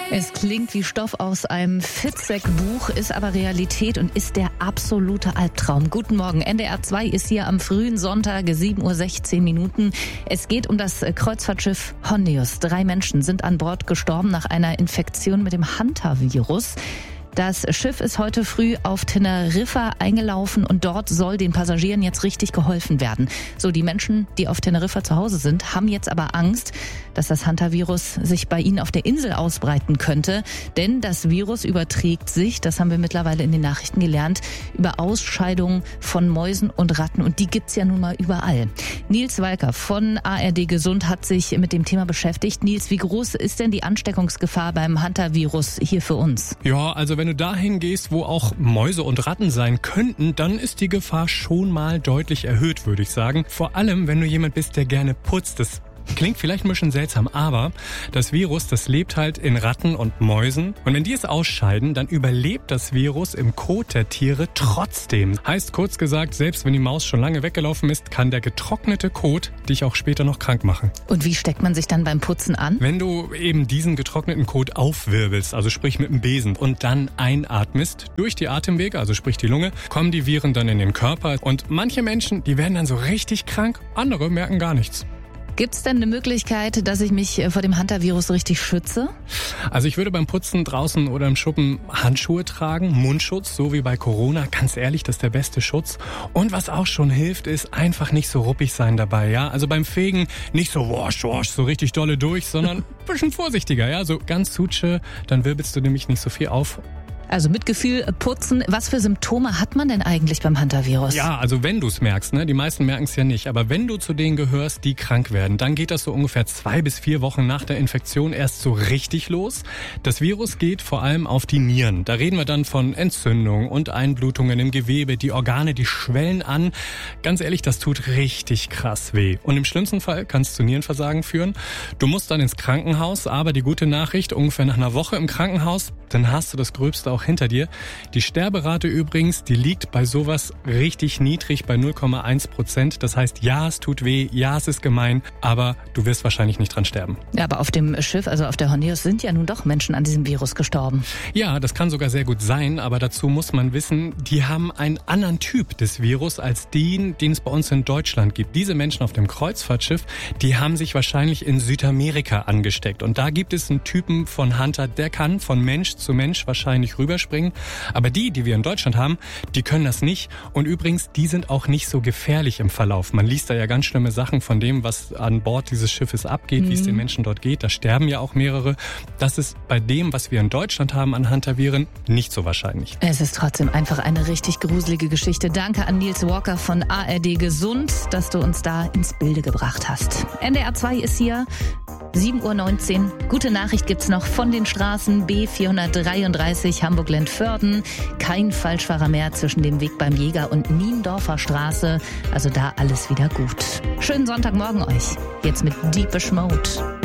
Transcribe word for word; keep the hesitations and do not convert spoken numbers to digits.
Es klingt wie Stoff aus einem Fitzek-Buch, ist aber Realität und ist der absolute Albtraum. Guten Morgen, N D R zwei ist hier am frühen Sonntag, sieben Uhr sechzehn Minuten. Es geht um das Kreuzfahrtschiff Hondius. Drei Menschen sind an Bord gestorben nach einer Infektion mit dem Hantavirus. Das Schiff ist heute früh auf Teneriffa eingelaufen und dort soll den Passagieren jetzt richtig geholfen werden. So, die Menschen, die auf Teneriffa zu Hause sind, haben jetzt aber Angst, dass das Hantavirus sich bei ihnen auf der Insel ausbreiten könnte. Denn das Virus überträgt sich, das haben wir mittlerweile in den Nachrichten gelernt, über Ausscheidungen von Mäusen und Ratten. Und die gibt's ja nun mal überall. Nils Walker von A R D Gesund hat sich mit dem Thema beschäftigt. Nils, wie groß ist denn die Ansteckungsgefahr beim Hantavirus hier für uns? Ja, also wenn Wenn du dahin gehst, wo auch Mäuse und Ratten sein könnten, dann ist die Gefahr schon mal deutlich erhöht, würde ich sagen. Vor allem, wenn du jemand bist, der gerne putzt. Das klingt vielleicht ein bisschen seltsam, aber das Virus, das lebt halt in Ratten und Mäusen. Und wenn die es ausscheiden, dann überlebt das Virus im Kot der Tiere trotzdem. Heißt kurz gesagt, selbst wenn die Maus schon lange weggelaufen ist, kann der getrocknete Kot dich auch später noch krank machen. Und wie steckt man sich dann beim Putzen an? Wenn du eben diesen getrockneten Kot aufwirbelst, also sprich mit dem Besen, und dann einatmest, durch die Atemwege, also sprich die Lunge, kommen die Viren dann in den Körper. Und manche Menschen, die werden dann so richtig krank, andere merken gar nichts. Gibt es denn eine Möglichkeit, dass ich mich vor dem Hantavirus richtig schütze? Also ich würde beim Putzen draußen oder im Schuppen Handschuhe tragen, Mundschutz, so wie bei Corona. Ganz ehrlich, das ist der beste Schutz. Und was auch schon hilft, ist einfach nicht so ruppig sein dabei, ja. Also beim Fegen nicht so wasch, wasch, so richtig dolle durch, sondern ein bisschen vorsichtiger, ja. So ganz Sutsche, dann wirbelst du nämlich nicht so viel auf. Also mit Gefühl putzen. Was für Symptome hat man denn eigentlich beim Hantavirus? Ja, also wenn du es merkst, ne, die meisten merken es ja nicht, aber wenn du zu denen gehörst, die krank werden, dann geht das so ungefähr zwei bis vier Wochen nach der Infektion erst so richtig los. Das Virus geht vor allem auf die Nieren. Da reden wir dann von Entzündung und Einblutungen im Gewebe. Die Organe, die schwellen an. Ganz ehrlich, das tut richtig krass weh. Und im schlimmsten Fall kann es zu Nierenversagen führen. Du musst dann ins Krankenhaus, aber die gute Nachricht, ungefähr nach einer Woche im Krankenhaus, dann hast du das Gröbste auch hinter dir. Die Sterberate übrigens, die liegt bei sowas richtig niedrig, bei null Komma eins Prozent. Das heißt, ja, es tut weh, ja, es ist gemein, aber du wirst wahrscheinlich nicht dran sterben. Ja, aber auf dem Schiff, also auf der Hondius, sind ja nun doch Menschen an diesem Virus gestorben. Ja, das kann sogar sehr gut sein, aber dazu muss man wissen, die haben einen anderen Typ des Virus als den, den es bei uns in Deutschland gibt. Diese Menschen auf dem Kreuzfahrtschiff, die haben sich wahrscheinlich in Südamerika angesteckt. Und da gibt es einen Typen von Hunter, der kann von Mensch zu Mensch wahrscheinlich rüberspringen. Aber die, die wir in Deutschland haben, die können das nicht. Und übrigens, die sind auch nicht so gefährlich im Verlauf. Man liest da ja ganz schlimme Sachen von dem, was an Bord dieses Schiffes abgeht, mhm. wie es den Menschen dort geht. Da sterben ja auch mehrere. Das ist bei dem, was wir in Deutschland haben an Hantaviren, nicht so wahrscheinlich. Es ist trotzdem einfach eine richtig gruselige Geschichte. Danke an Nils Walker von A R D Gesund, dass du uns da ins Bilde gebracht hast. N D R zwei ist hier. sieben Uhr neunzehn. Gute Nachricht gibt's noch von den Straßen B vierhundertdreiunddreißig Hamburg-Lentförden. Kein Falschfahrer mehr zwischen dem Weg beim Jäger und Niendorfer Straße. Also da alles wieder gut. Schönen Sonntagmorgen euch. Jetzt mit Deepish Mode.